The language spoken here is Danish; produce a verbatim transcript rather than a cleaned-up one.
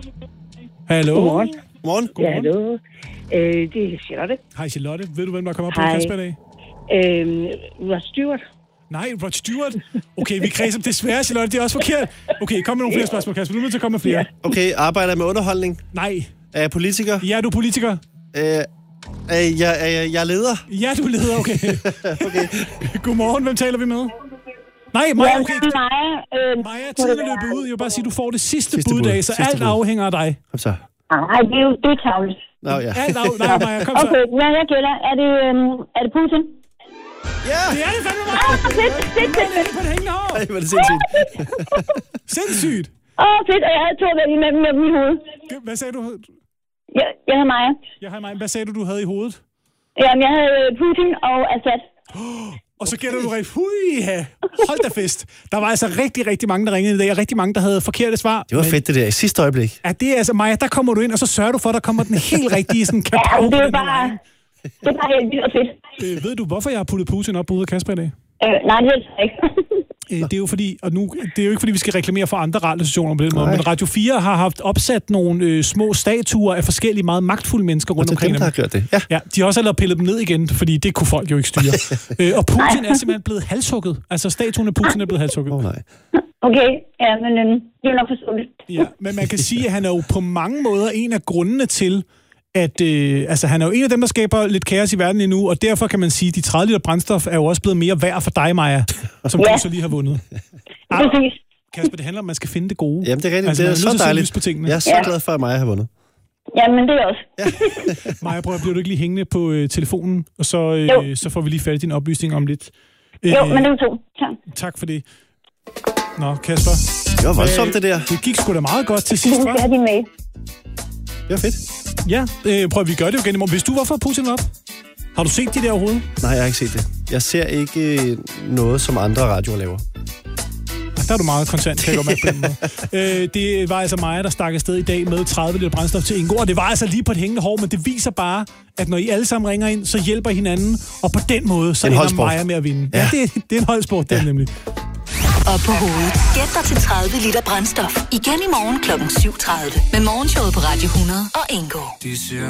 Hallo? Godmorgen. Godmorgen. Ja, hallo. Øh, det er Charlotte. Hej Charlotte. Ved du, hvem der kommer op på Hej. Kasper i dag? Øh, Rod Stewart. Nej, Rod Stewart. Okay, vi kredser desværre, Charlotte. Det er også forkert. Okay, kom med nogle flere spørgsmål, Kasper. Du er nødt til at komme med flere. Okay, arbejder jeg med underholdning? Nej. Er jeg politiker? Ja, du er politiker. Øh, er jeg, er jeg, jeg er leder? Ja, du er leder, okay. Okay. Godmorgen, hvem taler vi med? Nej, Maja, Ja, okay. det er Maja. Øh, Maja, tiden er løbet ud. Jeg vil bare sige, du får det sidste, Sidste bud i bud. dag, så Sidste alt bud. afhænger af dig. Kom så. Nej, det er jo det er tavligt. Nå, ja. Alt af... Nej, Maja, kom så. Okay, ja, jeg gætter. Er det, øhm, er det Putin? Ja! Det er det fandme mig. Ah, fedt, fedt, fedt, Det er fedt. det på det hængende hår. Ej, hvor er det sindssygt. Sindssygt. Åh, oh, fedt, og jeg havde to vælge med, med mit hoved. Hvad sagde du? Jeg, jeg havde Maja. Jeg har mig. Hvad sagde du, du havde i hovedet? Jamen, jeg havde Putin og Assad. Og så gætter du rigtig, hui, ja. Hold da fest. Der var altså rigtig, rigtig mange, der ringede i dag, og rigtig mange, der havde forkerte svar. Det var fedt, det der i sidste øjeblik. Ja, det er altså, Maja, der kommer du ind, og så sørger du for, at der kommer den helt rigtige sådan Ja, kapav men på det er den jo her bare, vej. det er bare helt vildt og fedt. Øh, ved du, hvorfor jeg har puttet Putin op på hovedet af Kasper i dag? Øh, nej, det er det ikke. Øh, det er jo fordi, og nu, det er jo ikke fordi, vi skal reklamere for andre radiostationer på den måde, men Radio fire har haft opsat nogle øh, små statuer af forskellige meget magtfulde mennesker rundt Og det er omkring dem, der har gjort det. Ja. Ja, de har også allerede pillet dem ned igen, fordi det kunne folk jo ikke styre. øh, og Putin er simpelthen blevet halshugget. Altså, statuen af Putin er blevet halshugget. Åh, oh, nej. Okay, ja, men øhm, det er nok forståeligt. Ja, men man kan sige, at han er jo på mange måder en af grundene til, at øh, altså, han er jo en af dem, der skaber lidt kaos i verden endnu, og derfor kan man sige, at de tredive liter brændstof er jo også blevet mere værd for dig, Maja, som Ja. du så lige har vundet. Præcis. Kasper, det handler om, at man skal finde det gode. Jamen, det er rigtigt. Altså, Det man er nødt så til at se dejligt. lys på tingene. Jeg er så Ja. glad for, at Maja har vundet. Jamen, det er også. Maja, prøv at blive du ikke lige hængende på øh, telefonen, og så, Jo. øh, så får vi lige fat i din oplysning om lidt. Øh, Jo, men det er to. Tak. Tak for det. Nå, Kasper. Det var voldsomt, det der. Det gik sgu da meget godt til sidst, Du skal hva'? have din mail. Det var fedt. Ja, øh, prøv at vi gør det jo igen i morgen. Hvis du, hvorfor Putin op? Har du set de der overhovedet? Nej, jeg har ikke set det. Jeg ser ikke øh, noget, som andre radioer laver. Der er du meget kontant, kan jeg godt mærke på den måde. øh, det var altså mig, der stak afsted i dag med tredive liter brændstof til Ingo, og det var altså lige på et hængende hår, men det viser bare, at når I alle sammen ringer ind, så hjælper I hinanden, og på den måde, så ender Maja med at vinde. Ja, ja det, det er en holdsport, det er nemlig. Op på hovedet. Gæt dig til tredive liter brændstof. Igen i morgen klokken syv tredive. Med morgenshowet på Radio hundrede og Ingo.